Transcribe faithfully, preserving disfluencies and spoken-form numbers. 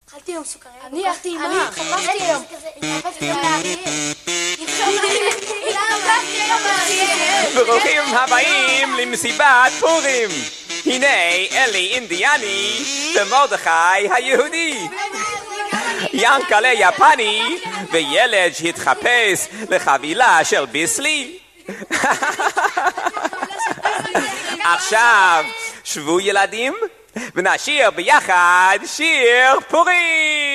אכלתי היום סוכריה. אני אכלתי עם מה? התחפשתי היום. התחפשתי היום לאריה. ברוכים הבאים למסיבת פורים. הנה אלי אינדיאני ומרדכי היהודי. ינקלה יפני וילד שהתחפש לחבילה של ביסלי. עכשיו שבו ילדים ונשיר ביחד שיר פורים.